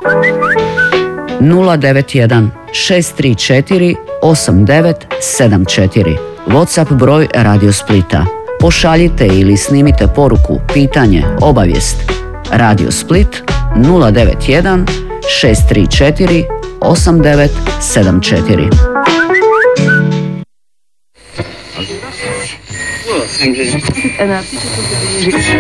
091 634 8974. WhatsApp broj Radio Splita. Pošaljite ili snimite poruku, pitanje, obavijest. Radio Split 091 634 8974.